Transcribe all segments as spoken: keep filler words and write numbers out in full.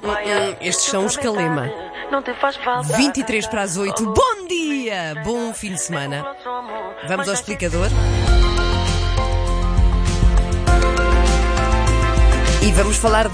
hum, estes são os Calema. vinte e três para as oito. Bom dia! Bom fim de semana. Vamos ao explicador. E vamos falar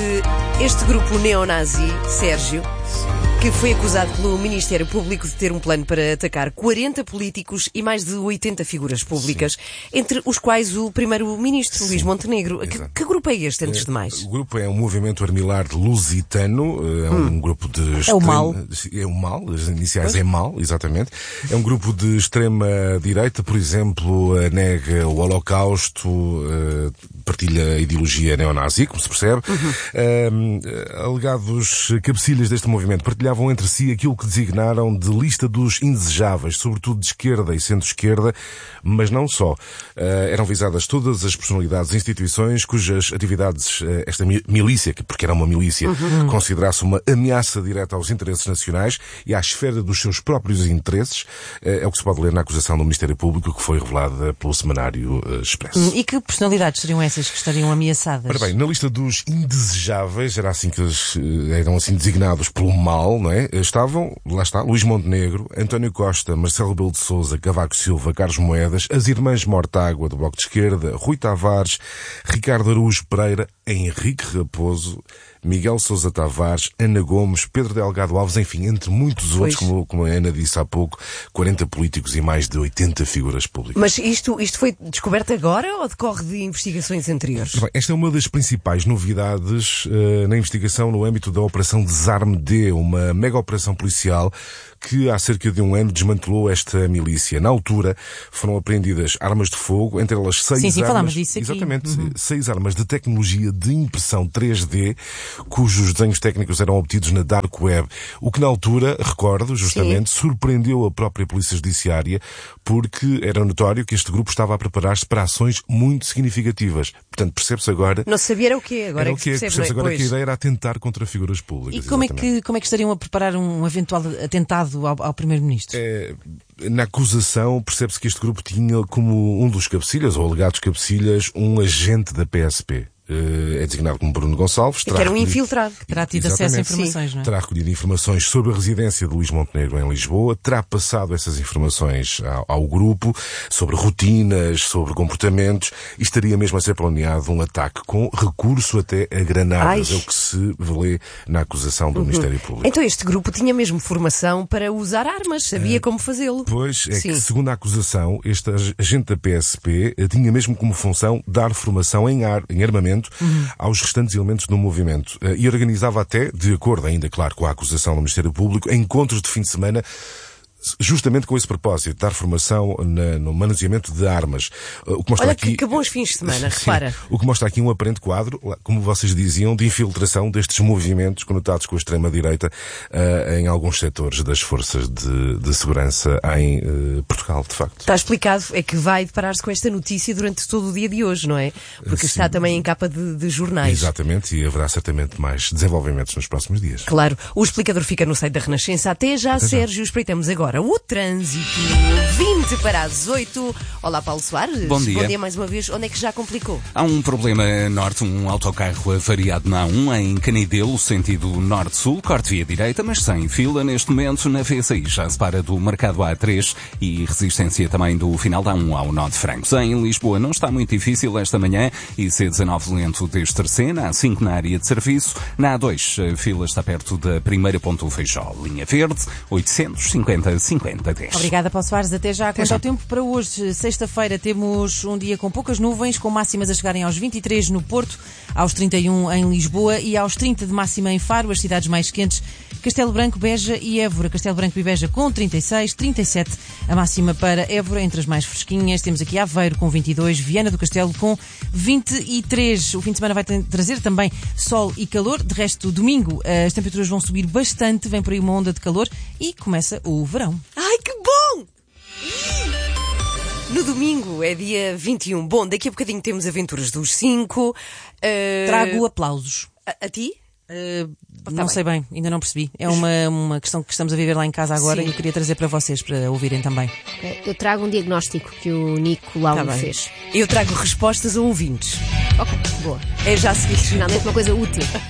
de este grupo neonazi, Sérgio, que foi acusado pelo Ministério Público de ter um plano para atacar quarenta políticos e mais de oitenta figuras públicas, Sim. entre os quais o primeiro-ministro, Luís Montenegro. Que, que grupo é este, antes de mais? O grupo é um movimento armilar lusitano, é um hum. grupo de... É extrema, o mal. É o mal, as iniciais é mal, exatamente. É um grupo de extrema-direita, por exemplo, nega o Holocausto, partilha a ideologia neonazi, como se percebe. Uhum. Uh, alegados cabecilhas deste movimento partilhavam entre si aquilo que designaram de lista dos indesejáveis, sobretudo de esquerda e centro-esquerda, mas não só. Uh, eram visadas todas as personalidades e instituições cujas atividades uh, esta milícia, porque era uma milícia, uhum. considerasse uma ameaça direta aos interesses nacionais e à esfera dos seus próprios interesses. Uh, é o que se pode ler na acusação do Ministério Público, que foi revelada pelo semanário uh, Expresso. E que personalidades seriam essas que estariam ameaçadas? Ora bem, na lista dos indesejáveis, era assim que eles uh, eram assim designados pelo mal, não é? Estavam, lá está, Luís Montenegro, António Costa, Marcelo Rebelo de Sousa, Cavaco Silva, Carlos Moedas, as irmãs Mortágua, do Bloco de Esquerda, Rui Tavares, Ricardo Araújo Pereira, Henrique Raposo, Miguel Sousa Tavares, Ana Gomes, Pedro Delgado Alves, enfim, entre muitos outros, como, como a Ana disse há pouco, quarenta políticos e mais de oitenta figuras públicas. Mas isto, isto foi descoberto agora ou decorre de investigações anteriores? Bem, esta é uma das principais novidades uh, na investigação no âmbito da Operação Desarme D, uma mega operação policial que há cerca de um ano desmantelou esta milícia. Na altura foram apreendidas armas de fogo, entre elas seis sim, sim, armas... falámos disso aqui. Exatamente, uhum. seis armas de tecnologia de impressão três D, cujos desenhos técnicos eram obtidos na Dark Web. O que na altura, recordo, justamente, sim. surpreendeu a própria Polícia Judiciária, porque era notório que este grupo estava a preparar-se para ações muito significativas. Portanto, percebe-se agora... Não sabia era o quê, agora era é o que quê? se percebe. Percebe-se agora pois. que a ideia era atentar contra figuras públicas. E como é, que, como é que estariam a preparar um eventual atentado ao, ao Primeiro-Ministro? É, na acusação percebe-se que este grupo tinha como um dos cabecilhas, ou alegados cabecilhas, um agente da P S P. É designado como Bruno Gonçalves. Que era um infiltrado. Terá tido acesso a informações, Sim. não é? Terá recolhido informações sobre a residência de Luís Montenegro em Lisboa, terá passado essas informações ao, ao grupo, sobre rotinas, sobre comportamentos, e estaria mesmo a ser planeado um ataque com recurso até a granadas. Ai. É o que se lê na acusação do uhum. Ministério Público. Então este grupo tinha mesmo formação para usar armas, sabia é, como fazê-lo. Pois, é Sim. que segundo a acusação, este agente da P S P tinha mesmo como função dar formação em, ar, em armamento Uhum. aos restantes elementos do movimento. E organizava até, de acordo ainda, claro, com a acusação do Ministério Público, encontros de fim de semana justamente com esse propósito, dar formação na, no manuseamento de armas. O que mostra Olha aqui... que, que bons fins de semana, Sim, repara. O que mostra aqui um aparente quadro, como vocês diziam, de infiltração destes movimentos conotados com a extrema-direita uh, em alguns setores das forças de, de segurança em uh, Portugal, de facto. Está explicado, é que vai deparar-se com esta notícia durante todo o dia de hoje, não é? Porque Sim. está também em capa de, de jornais. Exatamente, e haverá certamente mais desenvolvimentos nos próximos dias. Claro. O explicador fica no site da Renascença. Até já, Até Sérgio. Já. Espreitamos agora o trânsito. vinte para as oito. Olá, Paulo Soares. Bom dia. Bom dia mais uma vez. Onde é que já complicou? Há um problema norte, um autocarro avariado na A um, em Canidelo, sentido norte-sul, corte via direita, mas sem fila neste momento na V S I. Já se para do mercado A três e resistência também do final da A um ao nó de Francos. Em Lisboa não está muito difícil esta manhã e C dezanove lento desde Terceira, na A cinco na área de serviço, na A dois a fila está perto da primeira ponto Feijó. Linha verde, oitocentos e cinquenta cinquenta dez. Obrigada, Paulo Soares. Até já. Quanto ao tempo para hoje, sexta-feira, temos um dia com poucas nuvens, com máximas a chegarem aos vinte e três no Porto, aos trinta e um em Lisboa e aos trinta de máxima em Faro, as cidades mais quentes, Castelo Branco, Beja e Évora. Castelo Branco e Beja com trinta e seis, trinta e sete a máxima para Évora, entre as mais fresquinhas. Temos aqui Aveiro com vinte e dois, Viana do Castelo com vinte e três. O fim de semana vai trazer também sol e calor. De resto, domingo, as temperaturas vão subir bastante, vem por aí uma onda de calor e começa o verão. Ai, que bom! No domingo é dia vinte e um. Bom, daqui a bocadinho temos Aventuras dos cinco. Uh... Trago aplausos. A, a ti? Uh, não sei bem, ainda não percebi. É uma, uma questão que estamos a viver lá em casa agora. Sim. E eu queria trazer para vocês, para ouvirem também. Eu trago um diagnóstico que o Nico lá tá me fez. Eu trago respostas a ouvintes. Ok, boa. É já a seguir. Finalmente uma coisa útil.